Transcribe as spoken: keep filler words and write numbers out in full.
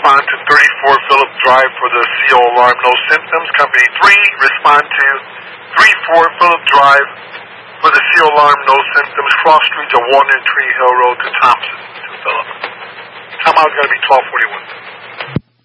respond to thirty-four Phillip Drive for the C O alarm, no symptoms. Company three, respond to thirty-four Phillip Drive for the C O alarm, no symptoms. Cross street to one and Tree Hill Road to Thompson to Phillip. Timeout is going to be twelve forty-one.